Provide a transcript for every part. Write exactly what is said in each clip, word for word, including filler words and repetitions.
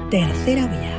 Tercera Vía.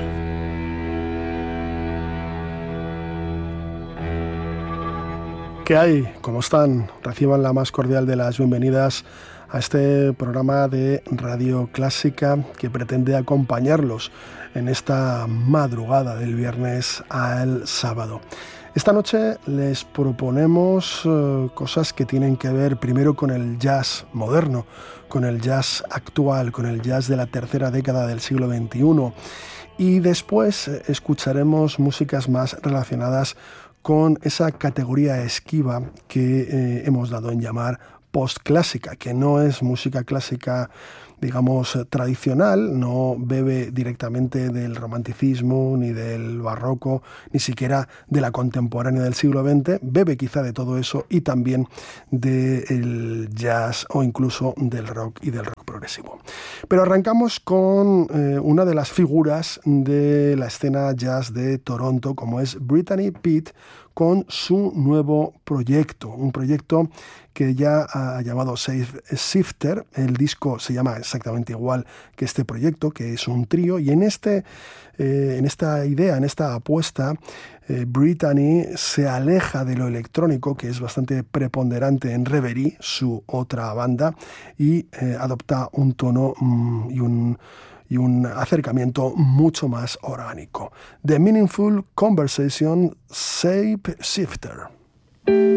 ¿Qué hay? ¿Cómo están? Reciban la más cordial de las bienvenidas a este programa de Radio Clásica que pretende acompañarlos en esta madrugada del viernes al sábado. Esta noche les proponemos uh, cosas que tienen que ver primero con el jazz moderno, con el jazz actual, con el jazz de la tercera década del siglo veintiuno, y después escucharemos músicas más relacionadas con esa categoría esquiva que eh, hemos dado en llamar postclásica, que no es música clásica, digamos, tradicional, no bebe directamente del romanticismo, ni del barroco, ni siquiera de la contemporánea del siglo veinte, bebe quizá de todo eso y también del jazz o incluso del rock y del rock progresivo. Pero arrancamos con eh, una de las figuras de la escena jazz de Toronto, como es Brittany Pitt, con su nuevo proyecto, un proyecto que ya ha llamado Safe Shifter. El disco se llama exactamente igual que este proyecto, que es un trío, y en, este, eh, en esta idea, en esta apuesta, eh, Brittany se aleja de lo electrónico, que es bastante preponderante en Reverie, su otra banda, y eh, adopta un tono mm, y un y un acercamiento mucho más orgánico. The Meaningful Conversation, Shape Shifter.